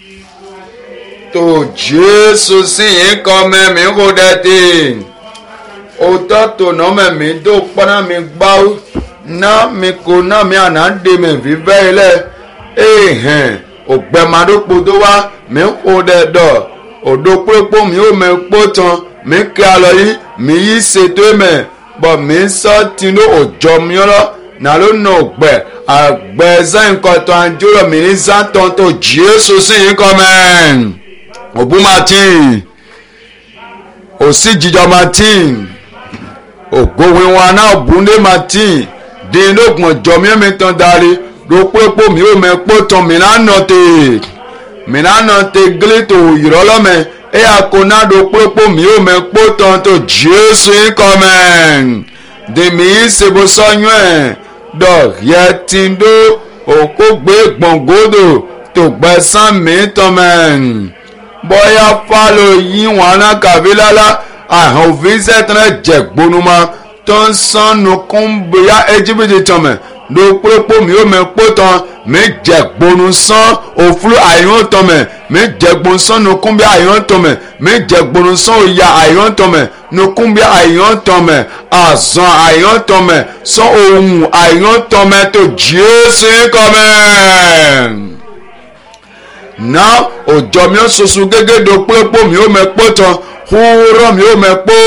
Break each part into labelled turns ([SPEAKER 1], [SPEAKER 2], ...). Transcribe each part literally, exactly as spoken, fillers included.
[SPEAKER 1] tó Jésù sí yín kọ́ mẹ́ mi kó dẹ́ tì òótọ́ tó nà mẹ́ mi tó kpọ́nà mi gbáwó ná mi kó ná mi àná dé mi fífẹ́ yìí lẹ̀ ehàn ògbẹ́madókpo tó wá mi kó dẹ́ dọ̀ òdo kpókpó mi ò mẹ́ kpó tán mi kí alọ yìí mi yí ṣètò mẹ́ bọ̀ mi sọ tinú òjò mi lọ nàló nà ògbẹ́ àgbẹ̀ sẹ́yìn kọ́tọ́ àjọyọ̀ mi ní sàtọ̀ tó Jésù sí yín kọ́ mẹ́ òbú martin òsì jíjọ martin ògòwé wọn náà bùnlé martin dín lóògùn ọjọ́ mímí tán darí ló pépò mi ò mẹ́pọ̀ tán mìíràn nà tè mìíràn nà tè gílé tó ìrọ́lọ́mẹ ẹ̀ àkóná ló pépò mi ò mẹ́pọ̀ tán tó Jésù yín kọ́ mẹ́ dèmí ṣèbó sọ́yún ẹ̀ dọ̀ yẹ ti dó òkú gbé gbọ̀ngòdò tó gbẹ̀sán mi tán mẹ́ bóyá fálọ yín wọn náà kàbí lálá àhàn òfin sẹ́tẹ̀rẹ̀ jẹ̀gbónúmọ́ tó ń sànù kún bóyá Íjíbítì tọ̀mẹ̀ ló pépò mi ò mẹ́ pó tán mi jẹ̀gbónú sán òfúrú àyàn tọ̀mẹ̀ mi jẹ̀gbónú sán nukún bí àyàn tọ̀mẹ̀ mi jẹ̀gbónú sán òyà àyàn tọ̀mẹ̀ nukún bí àyàn tọ̀mẹ̀ àzàn àyàn tọ̀mẹ̀ sán ohun àyàn tọ̀mẹ̀ tó Jésù kọ́ mẹ́ na òjò mi ó soso gẹ́gẹ́ do pépò mi ó mẹ́ pó tán húrọ́ mi ó mẹ́ pó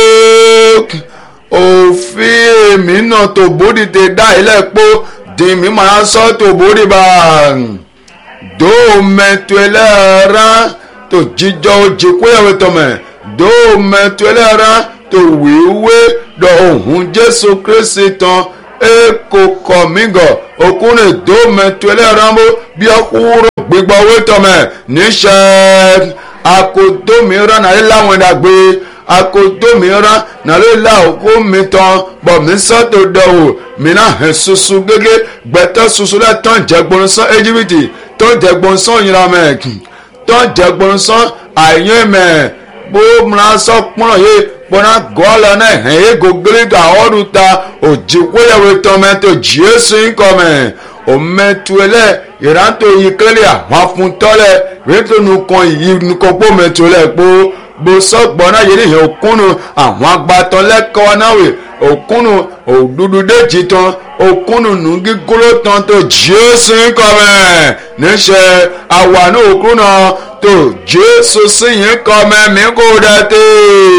[SPEAKER 1] òfin èmi náà tó bódì tẹ dá ilẹ̀ pó dín mi máa sọ tó bódì bá dó mẹ́tò ẹlẹ́ran tó jíjọ ojì kúyàwó tọmẹ̀ dó mẹ́tò ẹlẹ́ran tó wíwé dọ̀ ohun Jésù Kristi tán eko kọ̀mígọ̀ okùnrin dó mẹ́tò ẹlẹ́ran bó bí ọkùnrin gbígbọ́ owó tọmẹ̀ níṣẹ́ akodomìíràn náà láwọn ìdàgbé akodomìíràn náà ló la òkú mi tán bọ̀ mí sọ́tò dọ̀wọ̀ mìíràn hẹ̀ susu gẹ́gẹ́ gbẹ̀tọ́ susu lẹ́ tán jẹ́gbọ́n sán Íjíbítì tán jẹ́gbọ́n sán ìyìnlámẹ̀ tán jẹ́gbọ́n sán àyè mẹ́ bó múra sọ pọ́n yé pọ́nà gọ́ọ̀lọ́ náà hẹ̀ yé gògìrìgà ọ̀rù ta òjìkóyàwó tọmẹ̀ tó Jésù ń kọ́ mẹ́ òmẹ́tuẹlẹ́ ìrántó yìí kẹ́lẹ́ àwọn afúntọ́lẹ̀ rétònú kan yìí nìkan pọ̀ mẹ́tuẹlẹ́ pọ̀ bó sọ́gbọ́n náà yìí nìyẹn òkúnnù àwọn agbátọ́ lẹ́kọ̀ọ́ náà wẹ̀ òkúnnù òdúdú déjì tán òkúnnù nùgí kúrò tán tó Jésù ń kọ́ mẹ́ níṣẹ́ àwa ní òkúnnù tó Jésù sì ń kọ́ mẹ́ mi kò dẹ́ tẹ́.